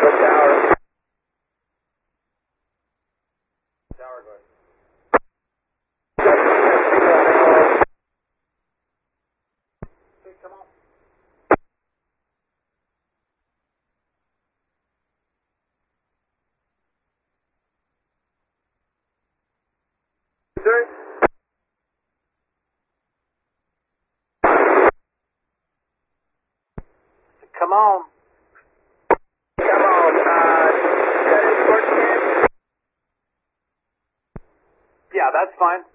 Tower. Tower, go ahead. Okay, come on. Sir? Come on. Come on, yeah, that's fine.